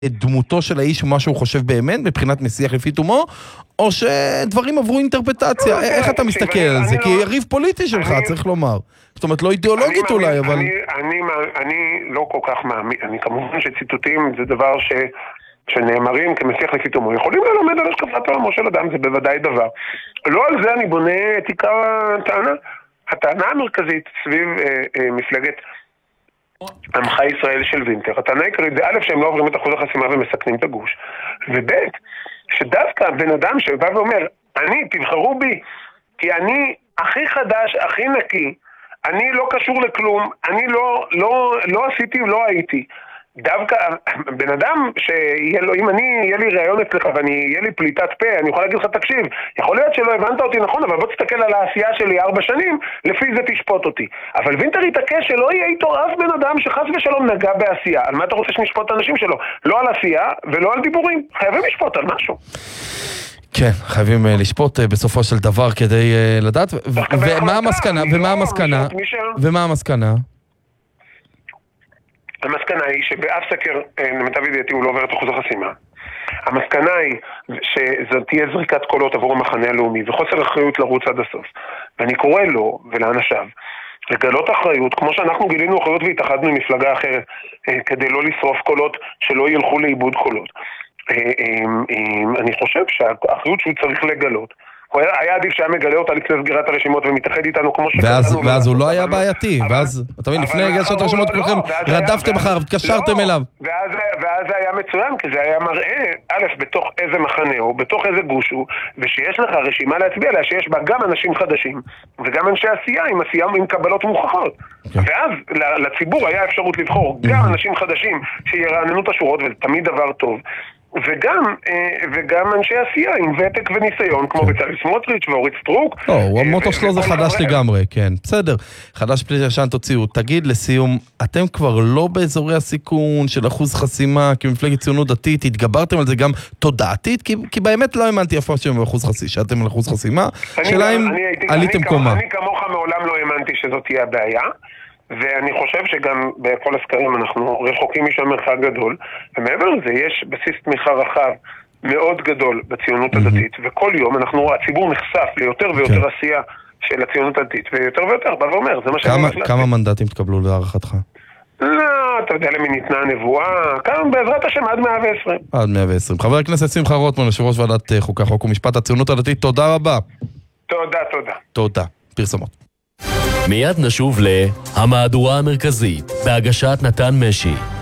את דמותו של האיש ומה שהוא חושב באמת, מבחינת משיח לפי תומו, או שדברים עברו אינטרפרטציה? איך אתה מסתכל על זה? כי יריב פוליטי שלך, צריך לומר. זאת אומרת, לא אידיאולוגית אולי, אבל... אני לא כל כך מאמין. אני כמובן שציטוטים זה דבר שנאמרים כמשיח לפי תומו. יכולים ללמד על השקפת עולמו של אדם, זה בוודאי דבר. לא על זה אני בונה את עיקר הטענה. הטענה המרכזית סביב מפלגת עמך ישראל של וינטר, הטענה העיקרית זה א', שהם לא עוברים את אחוז החסימה ומסכנים את הגוש, וב', שדווקא בן אדם שבא ואומר, תבחרו בי, כי אני הכי חדש, הכי נקי, אני לא קשור לכלום, אני לא עשיתי, לא הייתי. דווקא בן אדם שיהיה לו, אם יהיה לי רעיון אצלך יהיה לי פליטת פה, אני יכול להגיד לך, תקשיב, יכול להיות שלא הבנת אותי נכון, אבל בוא תסתכל על העשייה שלי 4 שנים, לפי זה תשפוט אותי. אבל וינטר יתעקש שלא יהיה איתו אף בן אדם שחס ושלום נגע בעשייה. על מה אתה רוצה שנשפוט את האנשים שלו? לא על עשייה ולא על דיבורים. חייבים לשפוט על משהו. כן, חייבים לשפוט בסופו של דבר כדי לדעת. ומה המסקנה? ומה המסקנה? המסקנה היא שבאף סקר, למיטב ידיעתי, הוא לא עובר את אחוז החסימה. המסקנה היא שזאת תהיה זריקת קולות עבור המחנה הלאומי, וחוסר אחריות לרוץ עד הסוף. ואני קורא לו ולאנשיו לגלות אחריות, כמו שאנחנו גילינו אחריות והתאחדנו עם מפלגה אחרת, כדי לא לשרוף קולות, שלא ילכו לאיבוד קולות. אני חושב שהאחריות שהוא צריך לגלות, הוא היה עדיף שהיה מגלה אותה לפני סגירת הרשימות ומתאחד איתנו כמו שקראנו. ואז הוא לא היה בעייתי, ואז, אתה מבין, לפני הגשת הרשימות כולכם רדפתם אחריו, התקשרתם אליו. ואז זה היה מצוין, כי זה היה מראה, א', בתוך איזה מחנה הוא, בתוך איזה גוש הוא, ושיש לך רשימה להצביע עליה, שיש בה גם אנשים חדשים, וגם אנשי עשייה, עם קבלות מוכחות. ואז לציבור היה אפשרות לבחור גם אנשים חדשים שירעננו את השורות, וזה תמיד דבר טוב. וגם אנשי עשייה עם ותק וניסיון, כמו בצלאל סמוטריץ' ואורית סטרוק. המוטו שלו זה חדש לגמרי, כן, בסדר. חדש פליט ישן תוציאו. תגיד לסיום, אתם כבר לא באזורי הסיכון של אחוז חסימה, כמפלגת ציונות דתית, התגברתם על זה גם תודעתית, כי באמת לא האמנתי אף פעם שאתם על אחוז חסימה, שאלה אם עליתם קומה. אני כמוך מעולם לא האמנתי שזאת תהיה הבעיה, ואני חושב שגם בכל הסקרים אנחנו רחוקים משם מרחק גדול, ומעבר לזה יש בסיס תמיכה רחב מאוד גדול בציונות הדתית, וכל יום הציבור נחשף ליותר ויותר עשייה של הציונות הדתית, ויותר ויותר בא ואומר, זה מה שאני מחלט. כמה מנדטים תקבלו להערכתך? לא, אתה יודע למי ניתנה הנבואה, כמה בעזרת השם עד 120. עד 120. חבר הכנסת שמחה רוטמן, יושב ראש ועדת חוקה, חוק ומשפט, הציונות הדתית, תודה רבה. תודה. פרסומות. מיד נשוב המהדורה המרכזית בהגשת נתן משי.